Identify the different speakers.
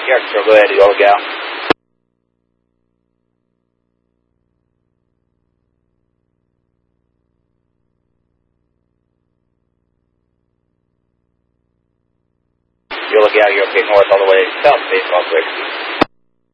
Speaker 1: Yeah, sure, go ahead, you'll look out. You'll look out, you're okay north all the way south, based on 60.